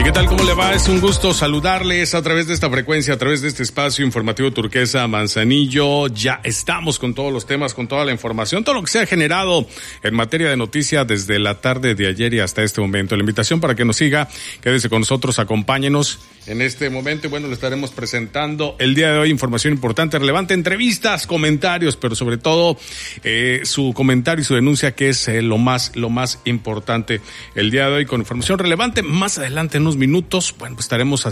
¿Qué tal? ¿Cómo le va? Es un gusto saludarles a través de esta frecuencia, a través de este espacio informativo Turquesa Manzanillo. Ya estamos con todos los temas, con toda la información, todo lo que se ha generado en materia de noticias desde la tarde de ayer y hasta este momento. La invitación para que nos siga, quédese con nosotros, acompáñenos en este momento. Y bueno, le estaremos presentando el día de hoy información importante, relevante, entrevistas, comentarios, pero sobre todo su comentario y su denuncia, que es lo más importante el día de hoy, con información relevante. Más adelante, en unos minutos, bueno, pues estaremos